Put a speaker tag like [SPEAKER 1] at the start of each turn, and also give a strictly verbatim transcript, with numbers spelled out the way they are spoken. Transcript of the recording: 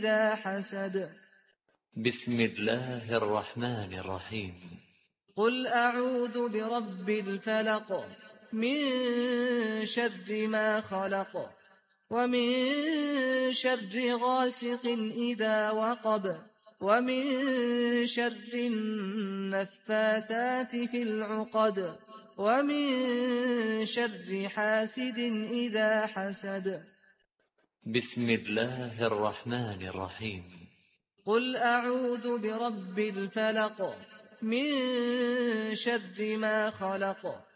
[SPEAKER 1] إذا حسد
[SPEAKER 2] بسم الله الرحمن الرحيم
[SPEAKER 1] قل أعوذ برب الفلق من شر ما خلق ومن شر غاسق إذا وقب ومن شر النفاثات في العقد ومن شر حاسد إذا حسد
[SPEAKER 2] بسم الله الرحمن الرحيم
[SPEAKER 1] قل أعوذ برب الفلق من شر ما خلق